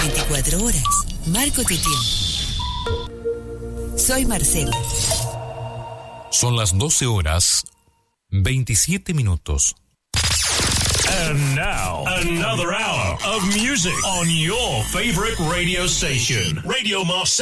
24 horas. Marco tu tiempo. Soy Marcela. Son las 12 horas, 27 minutos. And now, another hour of music on your favorite radio station. Radio Marcel.